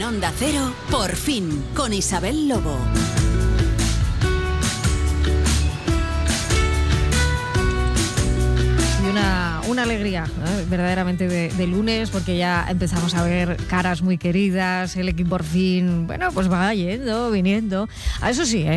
Onda Cero, Por fin, con Isabel Lobo. Una alegría, ¿no? Verdaderamente de lunes, porque ya empezamos a ver caras muy queridas, el equipo por fin, bueno, pues va yendo, viniendo. A eso sí,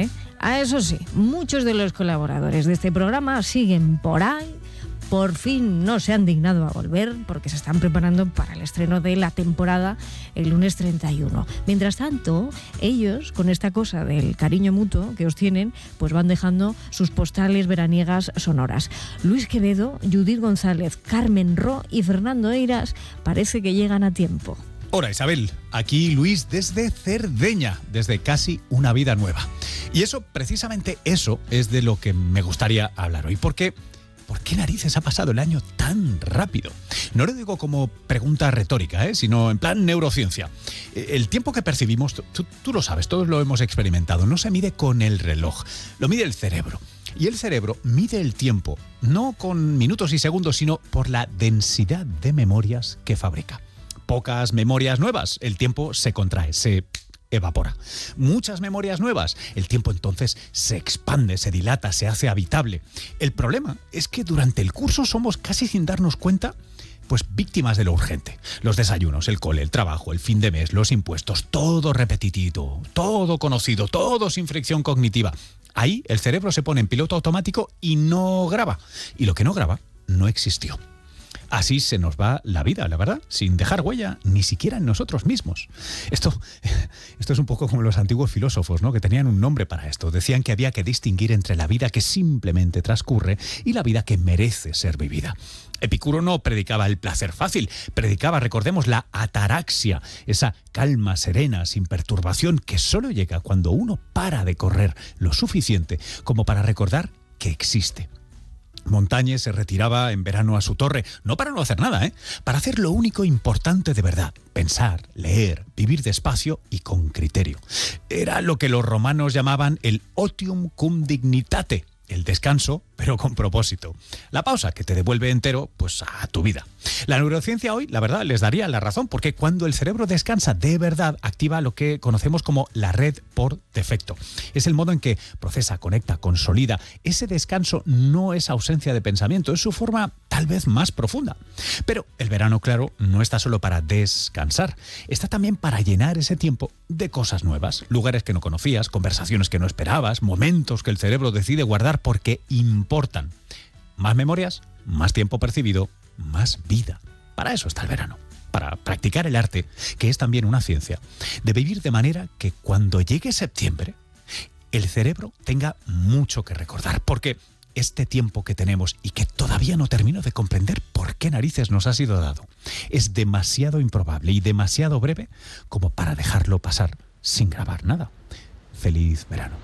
muchos de los colaboradores de este programa siguen por ahí. Por fin no se han dignado a volver porque se están preparando para el estreno de la temporada el lunes 31. Mientras tanto, ellos, con esta cosa del cariño mutuo que os tienen, pues van dejando sus postales veraniegas sonoras. Luis Quevedo, Judith González, Carmen Ro y Fernando Eiras parece que llegan a tiempo. Hola Isabel, aquí Luis desde Cerdeña, desde Casi una vida nueva. Y precisamente eso es de lo que me gustaría hablar hoy, porque ¿por qué narices ha pasado el año tan rápido? No lo digo como pregunta retórica, sino en plan neurociencia. El tiempo que percibimos, tú lo sabes, todos lo hemos experimentado, no se mide con el reloj, lo mide el cerebro. Y el cerebro mide el tiempo, no con minutos y segundos, sino por la densidad de memorias que fabrica. Pocas memorias nuevas, el tiempo se contrae, se evapora. Muchas memorias nuevas, el tiempo entonces se expande, se dilata, se hace habitable. El problema es que durante el curso somos casi sin darnos cuenta, pues víctimas de lo urgente. Los desayunos, el cole, el trabajo, el fin de mes, los impuestos, todo repetitivo, todo conocido, todo sin fricción cognitiva. Ahí el cerebro se pone en piloto automático y no graba. Y lo que no graba no existió. Así se nos va la vida, la verdad, sin dejar huella, ni siquiera en nosotros mismos. Esto es un poco como los antiguos filósofos, ¿no? Que tenían un nombre para esto. Decían que había que distinguir entre la vida que simplemente transcurre y la vida que merece ser vivida. Epicuro no predicaba el placer fácil, predicaba, recordemos, la ataraxia, esa calma serena, sin perturbación, que solo llega cuando uno para de correr lo suficiente como para recordar que existe. Montaigne se retiraba en verano a su torre, no para no hacer nada, para hacer lo único importante de verdad: pensar, leer, vivir despacio y con criterio. Era lo que los romanos llamaban el otium cum dignitate, el descanso, pero con propósito. La pausa que te devuelve entero, pues, a tu vida. La neurociencia hoy, la verdad, les daría la razón, porque cuando el cerebro descansa de verdad, activa lo que conocemos como la red por defecto. Es el modo en que procesa, conecta, consolida. Ese descanso no es ausencia de pensamiento, es su forma tal vez más profunda. Pero el verano, claro, no está solo para descansar, está también para llenar ese tiempo de cosas nuevas, lugares que no conocías, conversaciones que no esperabas, momentos que el cerebro decide guardar porque importan. Más memorias, más tiempo percibido, más vida. Para eso está el verano, para practicar el arte, que es también una ciencia, de vivir de manera que cuando llegue septiembre, el cerebro tenga mucho que recordar, porque este tiempo que tenemos y que todavía no termino de comprender por qué narices nos ha sido dado, es demasiado improbable y demasiado breve como para dejarlo pasar sin grabar nada. Feliz verano.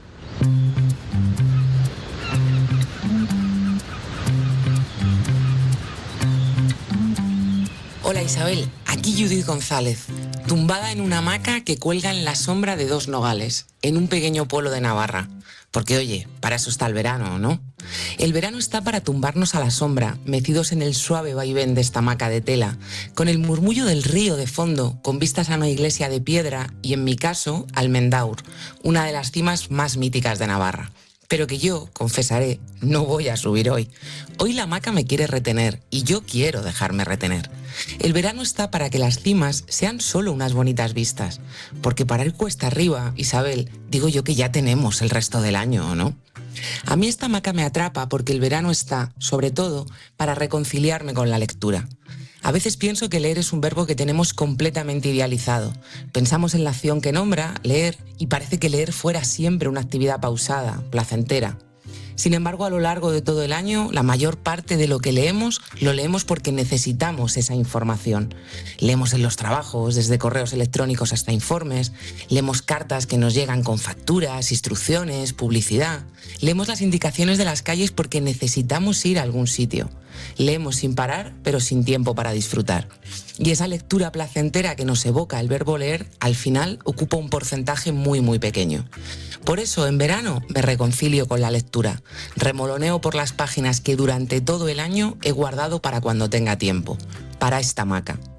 Hola Isabel, aquí Judith González, tumbada en una hamaca que cuelga en la sombra de 2 nogales, en un pequeño pueblo de Navarra. Porque oye, para eso está el verano, ¿no? El verano está para tumbarnos a la sombra, mecidos en el suave vaivén de esta hamaca de tela, con el murmullo del río de fondo, con vistas a una iglesia de piedra y, en mi caso, al Mendaur, una de las cimas más míticas de Navarra. Pero que yo, confesaré, no voy a subir hoy. Hoy la hamaca me quiere retener y yo quiero dejarme retener. El verano está para que las cimas sean solo unas bonitas vistas. Porque para ir cuesta arriba, Isabel, digo yo que ya tenemos el resto del año, ¿o no? A mí esta hamaca me atrapa porque el verano está, sobre todo, para reconciliarme con la lectura. A veces pienso que leer es un verbo que tenemos completamente idealizado. Pensamos en la acción que nombra, leer, y parece que leer fuera siempre una actividad pausada, placentera. Sin embargo, a lo largo de todo el año, la mayor parte de lo que leemos, lo leemos porque necesitamos esa información. Leemos en los trabajos, desde correos electrónicos hasta informes. Leemos cartas que nos llegan con facturas, instrucciones, publicidad. Leemos las indicaciones de las calles porque necesitamos ir a algún sitio. Leemos sin parar, pero sin tiempo para disfrutar. Y esa lectura placentera que nos evoca el verbo leer, al final ocupa un porcentaje muy, muy pequeño. Por eso, en verano, me reconcilio con la lectura. Remoloneo por las páginas que durante todo el año he guardado para cuando tenga tiempo. Para esta hamaca.